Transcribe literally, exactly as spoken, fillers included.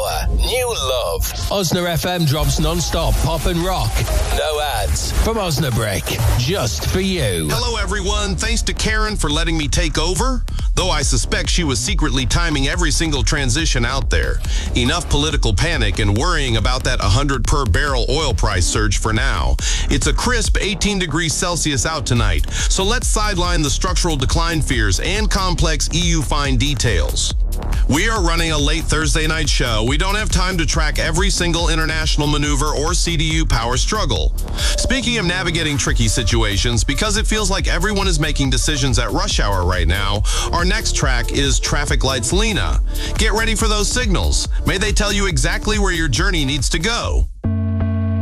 hour, new love. Osna F M drops non-stop pop and rock. No ads from Osnabrick, just for you. Hello, everyone. Thanks to Karen for letting me take over, though I suspect she was secretly timing every single transition out there. Enough political panic and worrying about that one hundred per barrel oil price surge for now. It's a crisp eighteen degrees Celsius out tonight, so let's sideline the structural decline fears and complex E U fine details. We are running a late Thursday night show. We don't have time to track every single international maneuver or C D U power struggle. Speaking of navigating tricky situations, because it feels like everyone is making decisions at rush hour right now, our next track is Traffic Lights Lena. Get ready for those signals. May they tell you exactly where your journey needs to go.